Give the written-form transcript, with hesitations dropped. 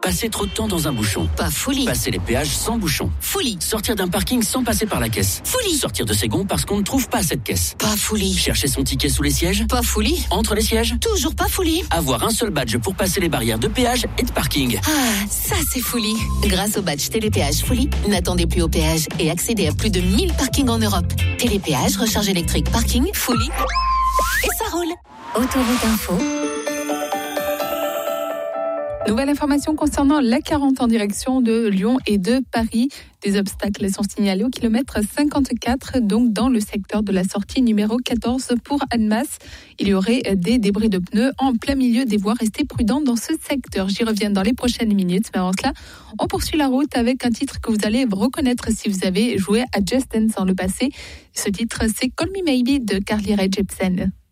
Passer trop de temps dans un bouchon. Pas folie. Passer les péages sans bouchon. Folie. Sortir d'un parking sans passer par la caisse. Folie. Sortir de ses gonds parce qu'on ne trouve pas cette caisse. Pas folie. Chercher son ticket sous les sièges. Pas folie. Entre les sièges. Toujours pas folie. Avoir un seul badge pour passer les barrières de péage et de parking. Ah, ça c'est folie. Grâce au badge Télépéage Folie, n'attendez plus au péage et accédez à plus de 1000 parkings en Europe. Télépéage, recharge électrique, parking, folie. Et ça roule. Autoroute Info. Nouvelle information concernant la 40 en direction de Lyon et de Paris. Des obstacles sont signalés au kilomètre 54, donc dans le secteur de la sortie numéro 14 pour Annemasse. Il y aurait des débris de pneus en plein milieu des voies. Restez prudents dans ce secteur. J'y reviens dans les prochaines minutes. Mais avant cela, on poursuit la route avec un titre que vous allez reconnaître si vous avez joué à Just Dance dans le passé. Ce titre, c'est Call Me Maybe de Carly Rae Jepsen.